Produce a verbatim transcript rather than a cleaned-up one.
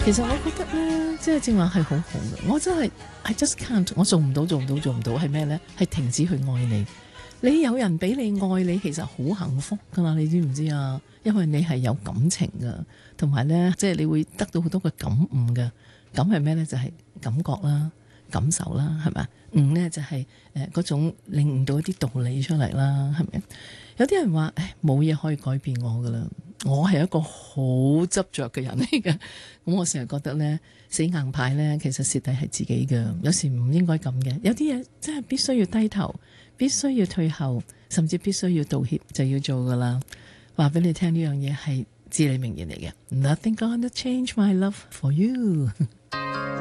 其實我覺得咧，即係正話係好好嘅。我真係 I just can't， 我做唔到，做唔到，做唔到係咩咧？係停止去愛你。你有人俾你愛你，其實好幸福噶啦，你知唔知啊？因為你係有感情噶，同埋咧，即係你會得到好多嘅感悟噶。感係咩咧？就係、是、感覺啦、感受啦，係咪？悟咧就係誒嗰種領悟到一啲道理出嚟啦，係咪？有啲人話誒冇嘢可以改變我噶啦，我係一個好執着嘅人嚟嘅。咁我成日覺得咧，死硬派咧，其實蝕底係自己嘅。有時唔應該咁嘅，有啲嘢真係必須要低頭，必須要退後，甚至必須要道歉就要做噶啦。話俾你聽，呢樣嘢係至理名言嚟嘅。Nothing gonna change my love for you